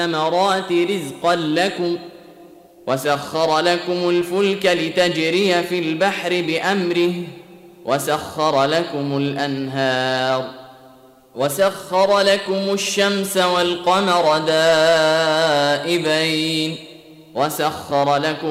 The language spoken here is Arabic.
الثمرات رزقا لكم وسخر لكم الفلك لتجري في البحر بأمره وسخر لكم الأنهار وسخر لكم الشمس والقمر دائبين وسخر لكم